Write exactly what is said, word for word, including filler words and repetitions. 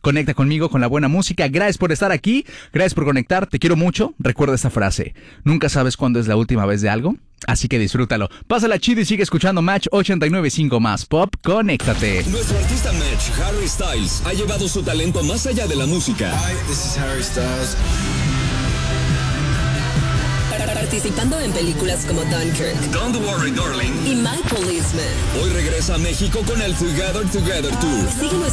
conecta conmigo con la buena música. Gracias por estar aquí, gracias por conectar, te quiero mucho. Recuerda esta frase, nunca sabes cuándo es la última vez de algo, así que disfrútalo. Pásala chido y sigue escuchando Match ochenta y nueve punto cinco más Pop, conéctate. Nuestro artista Match, Harry Styles, ha llevado su talento más allá de la música. Hi, this is Harry Styles. Participando en películas como Dunkirk, Don't Worry Darling y My Policeman. Hoy regresa a México con el Together Together Tour. Síguenos